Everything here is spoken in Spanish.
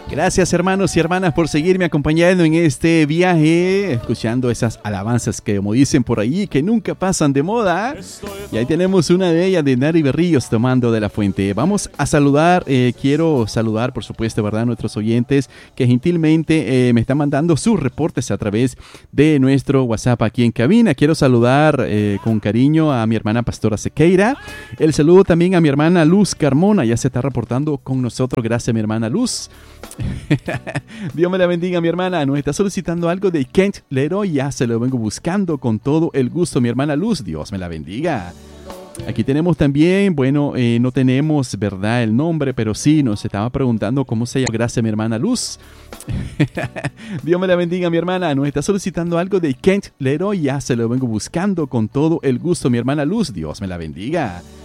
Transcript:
Gracias hermanos y hermanas por seguirme acompañando en este viaje, escuchando esas alabanzas que como dicen por ahí, que nunca pasan de moda. Y ahí tenemos una de ellas de Nari Berríos tomando de la fuente. Vamos a saludar, quiero saludar por supuesto, ¿verdad? A nuestros oyentes que gentilmente me están mandando sus reportes a través de nuestro WhatsApp aquí en cabina. Quiero saludar con cariño a mi hermana Pastora Sequeira. El saludo también a mi hermana Luz Carmona, ya se está reportando con nosotros, gracias mi hermana Luz. Dios me la bendiga mi hermana, nos está solicitando algo de Kent Leroy, ya se lo vengo buscando con todo el gusto mi hermana Luz, Dios me la bendiga. Aquí tenemos también, bueno, no tenemos, ¿verdad?, el nombre, pero sí, nos estaba preguntando cómo se llama, gracias mi hermana Luz. Dios me la bendiga mi hermana, nos está solicitando algo de Kent Leroy, ya se lo vengo buscando con todo el gusto mi hermana Luz, Dios me la bendiga.